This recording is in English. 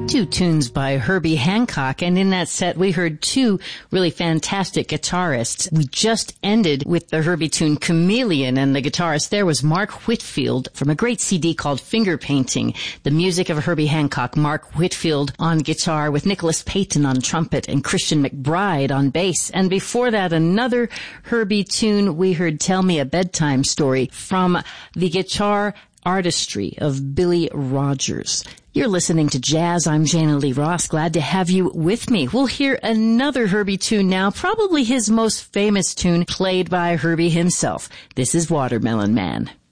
Two tunes by Herbie Hancock, and in that set we heard two really fantastic guitarists. We just ended with the Herbie tune Chameleon, and the guitarist there was Mark Whitfield from a great CD called Finger Painting. The music of Herbie Hancock, Mark Whitfield on guitar with Nicholas Payton on trumpet and Christian McBride on bass. And before that, another Herbie tune, we heard Tell Me a Bedtime Story from the guitar artistry of Billy Rogers. You're listening to Jazz. I'm Jana Lee Ross. Glad to have you with me. We'll hear another Herbie tune now, probably his most famous tune played by Herbie himself. This is Watermelon Man.